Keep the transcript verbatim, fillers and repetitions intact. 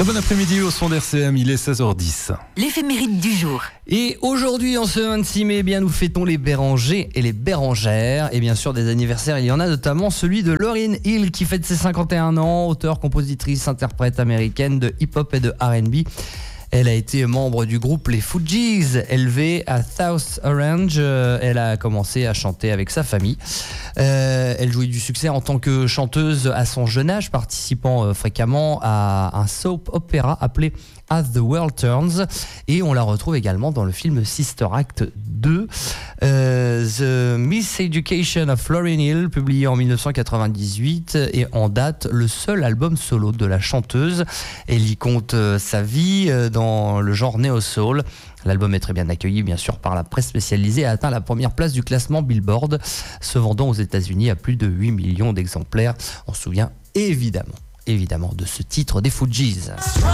Bon après-midi au son d'R C M, il est seize heures dix. L'éphéméride du jour. Et aujourd'hui, en ce vingt-six mai, eh bien, nous fêtons les Bérangers et les Bérangères. Et bien sûr, des anniversaires, il y en a notamment celui de Lauryn Hill qui fête ses cinquante et un ans, auteure, compositrice, interprète américaine de hip-hop et de R and B. Elle a été membre du groupe Les Fugees. Élevée à South Orange, elle a commencé à chanter avec sa famille. Euh, elle jouit du succès en tant que chanteuse à son jeune âge, participant fréquemment à un soap opéra appelé As the World Turns. Et on la retrouve également dans le film Sister Act deux. Euh, The Miseducation of Lauryn Hill, publié en dix-neuf cent quatre-vingt-dix-huit, et en date le seul album solo de la chanteuse. Elle y compte euh, sa vie euh, dans le genre néo-soul. L'album est très bien accueilli, bien sûr, par la presse spécialisée et a atteint la première place du classement Billboard, se vendant aux États-Unis à plus de huit millions d'exemplaires. On se souvient évidemment, évidemment de ce titre des Fugees.